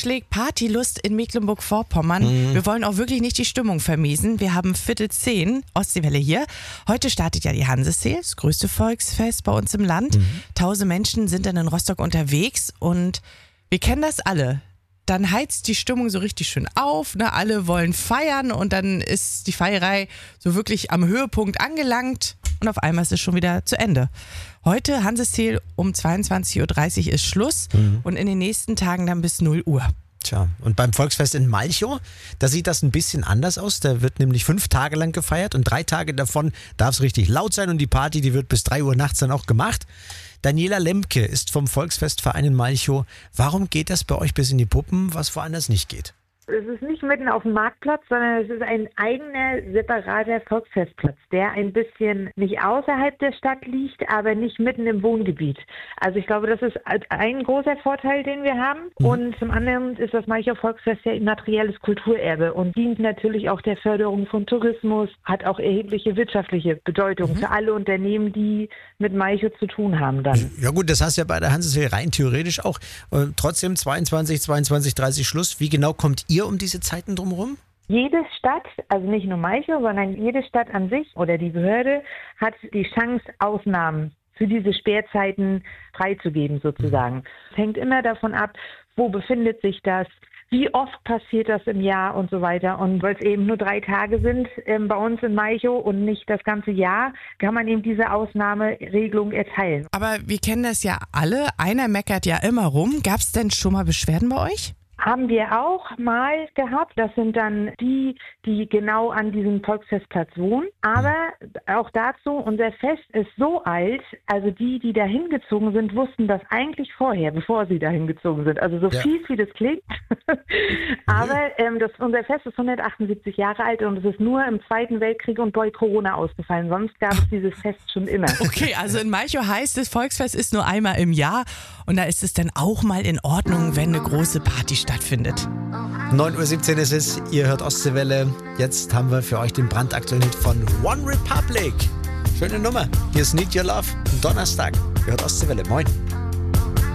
schlägt Partylust in Mecklenburg-Vorpommern. Wir wollen auch wirklich nicht die Stimmung vermiesen. Wir haben 9:45 Ostseewelle hier. Heute startet ja die Hanseseel, das größte Volksfest bei uns im Land. 1000 Menschen sind dann in Rostock unterwegs und wir kennen das alle. Dann heizt die Stimmung so richtig schön auf, ne? Alle wollen feiern und dann ist die Feierei so wirklich am Höhepunkt angelangt und auf einmal ist es schon wieder zu Ende. Heute Hanseseel um 22:30 Uhr ist Schluss und in den nächsten Tagen dann bis 0 Uhr. Tja, und beim Volksfest in Malchow, da sieht das ein bisschen anders aus. Da wird nämlich 5 Tage lang gefeiert und 3 Tage davon darf es richtig laut sein und die Party, die wird bis 3 Uhr nachts dann auch gemacht. Daniela Lemke ist vom Volksfestverein in Malchow. Warum geht das bei euch bis in die Puppen, was woanders nicht geht? Es ist nicht mitten auf dem Marktplatz, sondern es ist ein eigener, separater Volksfestplatz, der ein bisschen nicht außerhalb der Stadt liegt, aber nicht mitten im Wohngebiet. Also ich glaube, das ist ein großer Vorteil, den wir haben. Und zum anderen ist das Malchow Volksfest ja immaterielles Kulturerbe und dient natürlich auch der Förderung von Tourismus, hat auch erhebliche wirtschaftliche Bedeutung für alle Unternehmen, die mit Malchow zu tun haben dann. Ja gut, das heißt ja bei der Hanseseel rein theoretisch auch. Trotzdem 22:30 Schluss. Wie genau kommt ihr um diese Zeiten drumherum? Jede Stadt, also nicht nur Malchow, sondern jede Stadt an sich oder die Behörde hat die Chance, Ausnahmen für diese Sperrzeiten freizugeben sozusagen. Es hängt immer davon ab, wo befindet sich das, wie oft passiert das im Jahr und so weiter. Und weil es eben nur 3 Tage sind bei uns in Malchow und nicht das ganze Jahr, kann man eben diese Ausnahmeregelung erteilen. Aber wir kennen das ja alle, einer meckert ja immer rum. Gab es denn schon mal Beschwerden bei euch? Haben wir auch mal gehabt. Das sind dann die genau an diesem Volksfestplatz wohnen. Aber auch dazu, unser Fest ist so alt, also die da hingezogen sind, wussten das eigentlich vorher, bevor sie da hingezogen sind. Also so fies, wie das klingt. Aber unser Fest ist 178 Jahre alt und es ist nur im Zweiten Weltkrieg und bei Corona ausgefallen. Sonst gab es dieses Fest schon immer. Okay, also in Malchow heißt es, Volksfest ist nur einmal im Jahr und da ist es dann auch mal in Ordnung, wenn eine große Party stattfindet. 9:17 Uhr ist es, ihr hört Ostseewelle. Jetzt haben wir für euch den brandaktuellen Hit von One Republic. Schöne Nummer. Hier ist Need Your Love. Donnerstag. Ihr hört Ostseewelle. Moin.